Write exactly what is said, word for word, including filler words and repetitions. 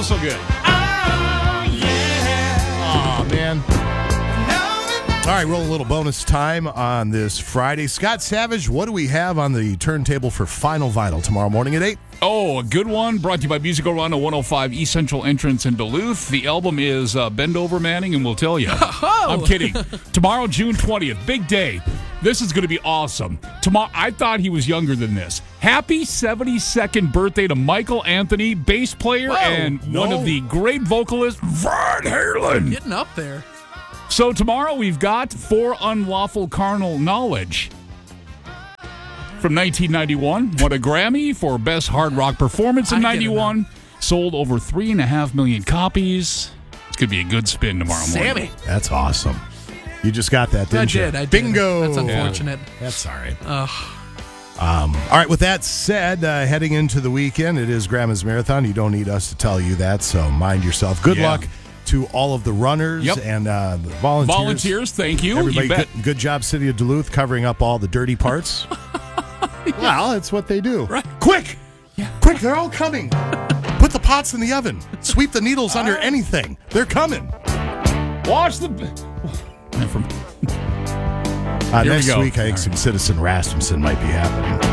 feels so good. Oh, man. All right, roll a little bonus time on this Friday. Scott Savage, what do we have on the turntable for Final Vinyl tomorrow morning at eight? Oh, a good one. Brought to you by Music Around one oh five East Central Entrance in Duluth. The album is uh, Bend Over Manning, and we'll tell you. Oh. I'm kidding. Tomorrow, June twentieth, big day. This is going to be awesome. Tomorrow, I thought he was younger than this. Happy seventy-second birthday to Michael Anthony, bass player Whoa, and no. one of the great vocalists, Van Halen. Getting up there. So tomorrow we've got For Unlawful Carnal Knowledge from nineteen ninety-one. Won a Grammy for Best Hard Rock Performance in I get it ninety-one. Sold over three and a half million copies. It's going to be a good spin tomorrow morning. Sammy. That's awesome. You just got that, didn't I you? did. I did. Bingo. That's unfortunate. That's all right. Ugh. Um, all right, with that said, uh, heading into the weekend, it is Grandma's Marathon. You don't need us to tell you that, so mind yourself. Good Yeah. luck to all of the runners Yep. and uh, the volunteers. Volunteers, thank you. Everybody, you bet. good, good job, City of Duluth, covering up all the dirty parts. Well, it's what they do. Right. Quick! Quick, they're all coming. Put the pots in the oven. Sweep the needles under anything. They're coming. Watch the... From... Uh, Here we next go. week, I think All some Citizen Rasmussen might be happening.